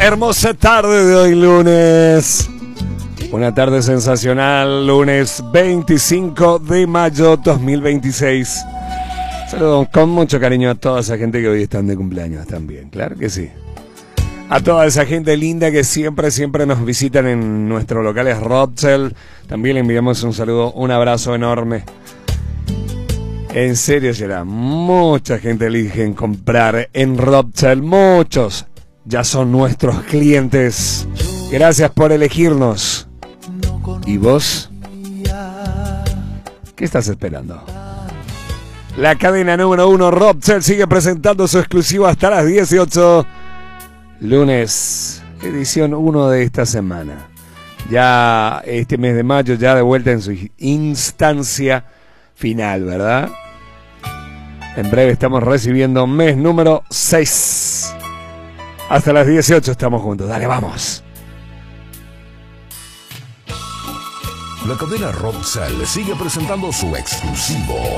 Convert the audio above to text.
Hermosa tarde de hoy lunes. Una tarde sensacional, lunes 25 de mayo 2026. Saludos con mucho cariño a toda esa gente que hoy están de cumpleaños también, claro que sí. A toda esa gente linda que siempre nos visitan en nuestros locales Robsell. También le enviamos un saludo, un abrazo enorme. En serio, será mucha gente elige comprar en Robsell, muchos ya son nuestros clientes. Gracias por elegirnos. ¿Y vos? ¿Qué estás esperando? La cadena número 1 Robsell sigue presentando su exclusivo hasta las 18. Lunes, edición 1 de esta semana. Ya este mes de mayo, ya de vuelta en su instancia final, ¿verdad? En breve estamos recibiendo mes número 6. Hasta las 18 estamos juntos. Dale, vamos. La cadena Robsell sigue presentando su exclusivo